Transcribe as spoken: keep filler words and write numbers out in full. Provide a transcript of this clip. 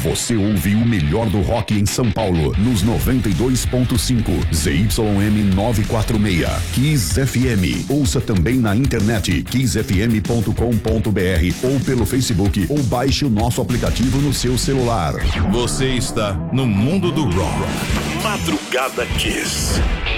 Você ouve o melhor do rock em São Paulo, nos noventa e dois ponto cinco, Z Y M novecentos e quarenta e seis, Kiss F M. Ouça também na internet, kiss f m ponto com ponto b r ou pelo Facebook, ou baixe o nosso aplicativo no seu celular. Você está no mundo do rock. Madrugada Kiss.